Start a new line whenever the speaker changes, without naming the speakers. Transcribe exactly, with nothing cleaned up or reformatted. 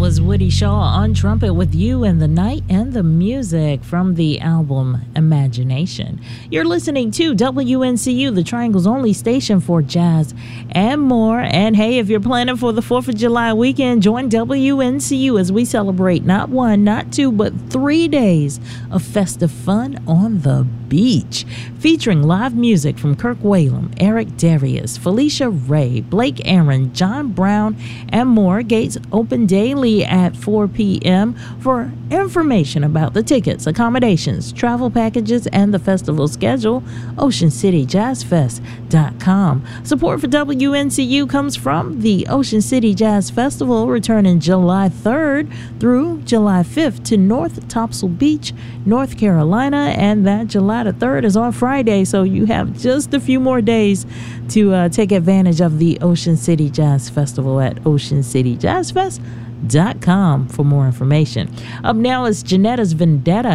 was Woody Shaw on trumpet with You and the Night and the Music from the album Imagination. You're listening to W N C U, the Triangle's only station for jazz and more. And hey, if you're planning for the fourth of July weekend, join W N C U as we celebrate not one, not two, but three days of festive fun on the beach, featuring live music from Kirk Whalum, Eric Darius, Felicia Ray, Blake Aaron, John Brown, and more. Gates open daily at four p.m. For information about the tickets, accommodations, travel packages, and the festival schedule, ocean city jazz fest dot com. Support for W N C U comes from the Ocean City Jazz Festival, returning July third through July fifth to North Topsail Beach, North Carolina, and that July the third is on Friday, so you have just a few more days to uh, take advantage of the Ocean City Jazz Festival at ocean city jazz fest dot com for more information. Up now is Janetta's Vendetta.